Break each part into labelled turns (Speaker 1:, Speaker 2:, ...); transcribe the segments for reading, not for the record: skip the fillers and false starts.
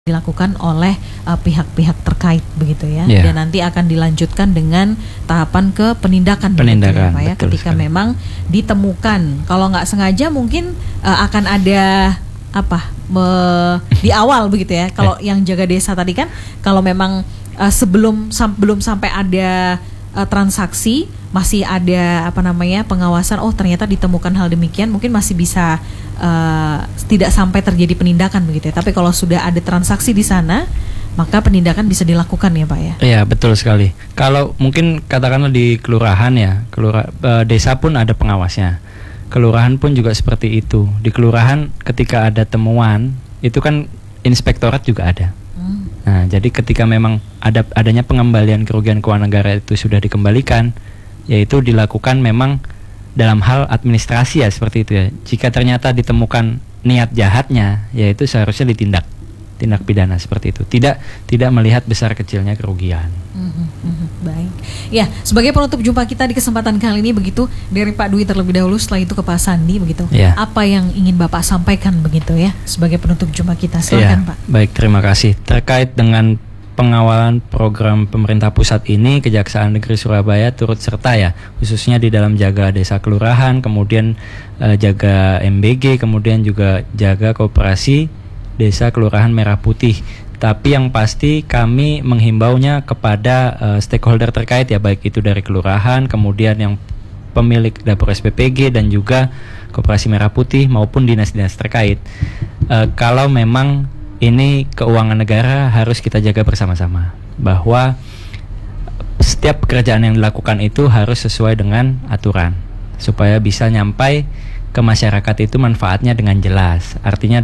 Speaker 1: dilakukan oleh pihak-pihak terkait begitu ya.
Speaker 2: Yeah.
Speaker 1: Dan nanti akan dilanjutkan dengan tahapan ke penindakan begitu ya, Pak ya, ketika
Speaker 2: sekali.
Speaker 1: memang ditemukan. Kalau nggak sengaja mungkin akan ada di awal begitu ya. Kalau yang jaga desa tadi kan, kalau memang belum sampai ada transaksi, masih ada pengawasan, ternyata ditemukan hal demikian, mungkin masih bisa tidak sampai terjadi penindakan begitu ya. Tapi kalau sudah ada transaksi di sana, maka penindakan bisa dilakukan ya, Pak ya.
Speaker 2: Iya, betul sekali. Kalau mungkin katakanlah di kelurahan ya, desa pun ada pengawasnya. Kelurahan pun juga seperti itu. Di kelurahan ketika ada temuan, itu kan inspektorat juga ada. Nah, jadi ketika memang adanya pengembalian kerugian keuangan negara itu sudah dikembalikan, yaitu dilakukan memang dalam hal administrasi ya, seperti itu ya. Jika ternyata ditemukan niat jahatnya, yaitu seharusnya tindak pidana seperti itu. Tidak melihat besar kecilnya kerugian.
Speaker 1: Baik. Ya, sebagai penutup jumpa kita di kesempatan kali ini begitu, dari Pak Dwi terlebih dahulu, setelah itu ke Pak Sandi begitu.
Speaker 2: Ya.
Speaker 1: Apa yang ingin Bapak sampaikan begitu ya sebagai penutup jumpa kita? Silakan, Pak.
Speaker 2: Baik, terima kasih. Terkait dengan pengawalan program pemerintah pusat ini, Kejaksaan Negeri Surabaya turut serta ya, khususnya di dalam jaga desa kelurahan, kemudian jaga MBG, kemudian juga jaga koperasi desa kelurahan Merah Putih. Tapi yang pasti kami menghimbaunya kepada stakeholder terkait ya, baik itu dari kelurahan, kemudian yang pemilik dapur SPPG dan juga koperasi Merah Putih maupun dinas-dinas terkait. Kalau memang ini keuangan negara, harus kita jaga bersama-sama bahwa setiap pekerjaan yang dilakukan itu harus sesuai dengan aturan supaya bisa nyampai ke masyarakat itu manfaatnya dengan jelas. Artinya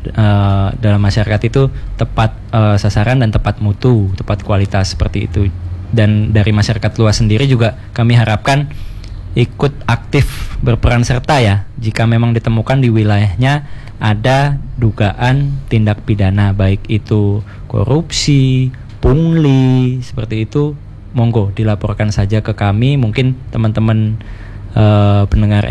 Speaker 2: dalam masyarakat itu tepat sasaran dan tepat mutu, tepat kualitas seperti itu. Dan dari masyarakat luas sendiri juga kami harapkan ikut aktif berperan serta ya, jika memang ditemukan di wilayahnya ada dugaan tindak pidana, baik itu korupsi, pungli, seperti itu, monggo dilaporkan saja ke kami. Mungkin teman-teman pendengar